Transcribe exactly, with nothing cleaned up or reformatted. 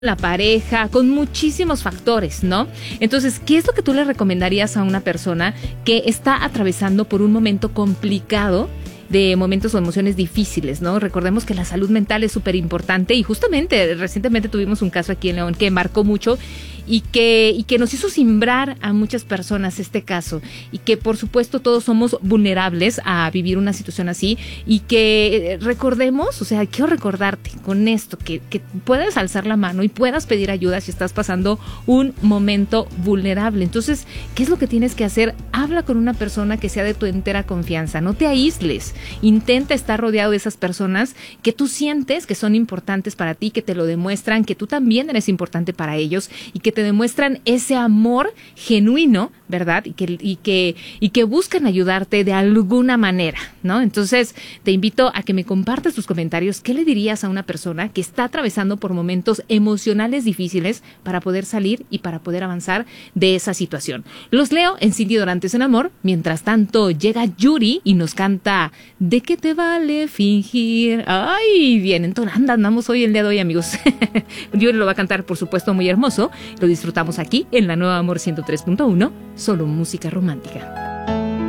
la pareja, con muchísimos factores, ¿no? Entonces, ¿qué es lo que tú le recomendarías a una persona que está atravesando por un momento complicado, de momentos o emociones difíciles, ¿no? Recordemos que la salud mental es súper importante y justamente recientemente tuvimos un caso aquí en León que marcó mucho y que, y que nos hizo simbrar a muchas personas este caso, y que por supuesto todos somos vulnerables a vivir una situación así, y que recordemos, o sea, quiero recordarte con esto, que, que puedas alzar la mano y puedas pedir ayuda si estás pasando un momento vulnerable. Entonces, ¿qué es lo que tienes que hacer? Habla con una persona que sea de tu entera confianza, no te aísles, intenta estar rodeado de esas personas que tú sientes que son importantes para ti, que te lo demuestran, que tú también eres importante para ellos y que te demuestran ese amor genuino, ¿verdad? Y que, y que, y que buscan ayudarte de alguna manera, ¿no? Entonces, te invito a que me compartas tus comentarios. ¿Qué le dirías a una persona que está atravesando por momentos emocionales difíciles para poder salir y para poder avanzar de esa situación? Los leo en Cindy Dorantes en Amor. Mientras tanto, llega Yuri y nos canta ¿De qué te vale fingir? Ay, bien, entonces andamos hoy el día de hoy, amigos. Yuri lo va a cantar, por supuesto, muy hermoso. Lo disfrutamos aquí en la Nueva Amor ciento tres punto uno, solo música romántica.